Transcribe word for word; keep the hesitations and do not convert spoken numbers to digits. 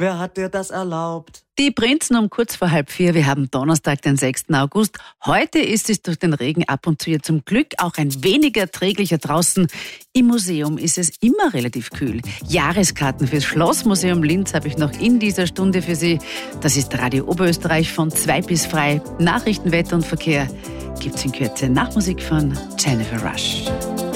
Wer hat dir das erlaubt? Die Prinzen um kurz vor halb vier. Wir haben Donnerstag, den sechsten August. Heute ist es durch den Regen ab und zu ja zum Glück auch ein wenig erträglicher draußen. Im Museum ist es immer relativ kühl. Jahreskarten fürs Schlossmuseum Linz habe ich noch in dieser Stunde für Sie. Das ist Radio Oberösterreich von zwei bis frei. Nachrichten, Wetter und Verkehr gibt's in Kürze nach Musik von Jennifer Rush.